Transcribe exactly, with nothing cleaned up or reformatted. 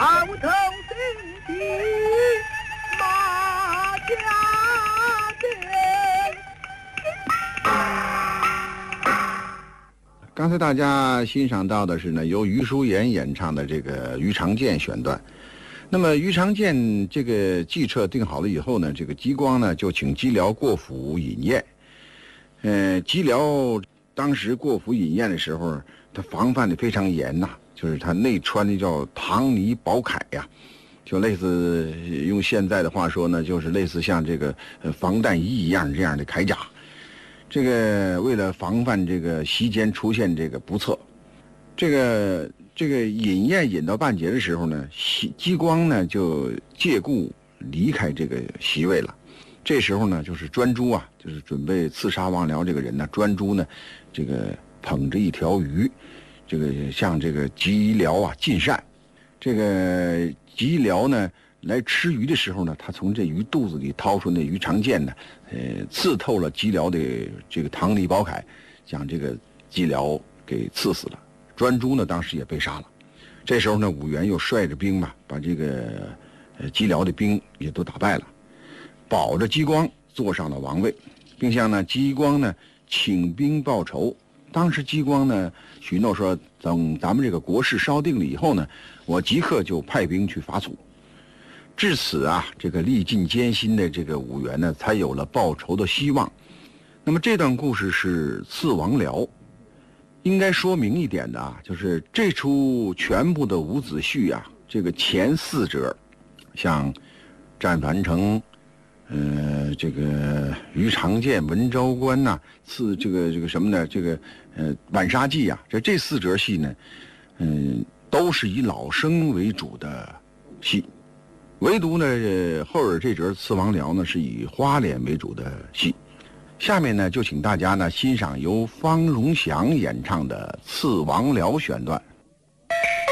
老头心的马家店。 刚才大家欣赏到的是呢，由余淑妍演唱的这个《于长剑》选段。那么于长剑这个计策定好了以后呢，这个吉光呢就请姬僚过府饮宴。呃，姬僚当时过府饮宴的时候，他防范的非常严呐、啊，就是他内穿的叫唐尼宝铠呀，就类似用现在的话说呢，就是类似像这个防弹衣一样这样的铠甲。这个为了防范这个席间出现这个不测，这个这个饮宴饮到半截的时候呢，姬光呢就借故离开这个席位了。这时候呢，就是专诸啊，就是准备刺杀王僚这个人呢，专诸呢，这个捧着一条鱼，这个向这个姬僚啊进膳。这个姬僚呢来吃鱼的时候呢，他从这鱼肚子里掏出那鱼肠剑呢，呃，刺透了姬僚的这个唐尼宝铠，将这个姬僚给刺死了。专诸呢，当时也被杀了。这时候呢，武元又率着兵嘛，把这个呃姬僚的兵也都打败了，保着姬光坐上了王位，并向呢姬光呢请兵报仇。当时姬光呢许诺说，等咱们这个国事稍定了以后呢，我即刻就派兵去伐楚。至此啊，这个历尽艰辛的这个武元呢，才有了报仇的希望。那么这段故事是刺王僚。应该说明一点的啊，就是这出全部的伍子胥啊，这个前四折，像战樊城，呃，这个于长剑、文昭关呐、啊，刺这个这个什么呢？这个呃晚杀记啊，这这四折戏呢，嗯、呃，都是以老生为主的戏，唯独呢后耳这折刺王僚呢是以花脸为主的戏。下面呢，就请大家呢欣赏由方荣祥演唱的《刺王僚》选段。